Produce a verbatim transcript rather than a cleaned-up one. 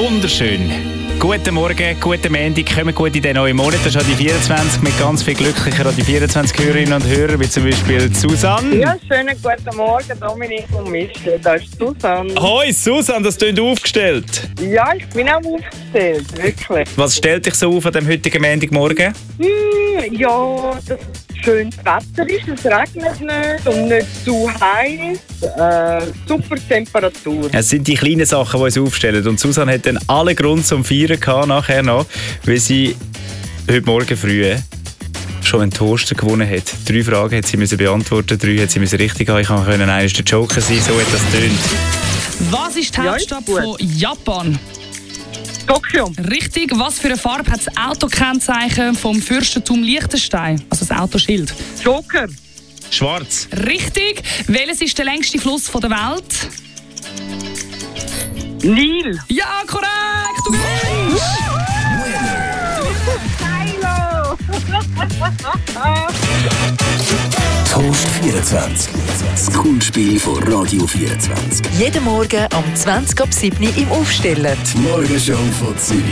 wunderschön. Guten Morgen, guten Montag, kommen gut in den neuen Monat. Das ist die vierundzwanzig mit ganz viel glücklicher die vierundzwanzig Hörerinnen und Hörer, wie zum Beispiel Susanne. Ja, schönen guten Morgen, Dominik und Michel. Das ist Susanne. Hoi Susanne, das klingt aufgestellt. Ja, ich bin auch aufgestellt, wirklich. Was stellt dich so auf an dem heutigen Montagmorgen? Hm, ja, dass es schönes Wetter ist, es regnet nicht und nicht zu heiß. Äh, super Temperatur. Es sind die kleinen Sachen, die uns aufstellen. Und Susanne hat dann alle Grund zum Feiern gehabt, nachher noch, weil sie heute Morgen früh schon einen Toaster gewonnen hat. Drei Fragen hat sie müssen beantworten, drei hat sie müssen richtig haben. Ich kann können eines der Joker sein, so hat das tönt. Was ist die Ja, Hauptstadt ist gut. von Japan? Tokio. Richtig. Was für eine Farbe hat das Autokennzeichen vom Fürstentum Liechtenstein? Also das Autoschild. Joker. Schwarz. Richtig. Welches ist der längste Fluss der Welt? Nil. Ja, korrekt. Du gewinnst. Hallo. Toast vierundzwanzig. Das Kunstspiel von Radio vierundzwanzig. Jeden Morgen am zwanzig ab sieben im Aufstellen. Die Morgenshow von Zürich.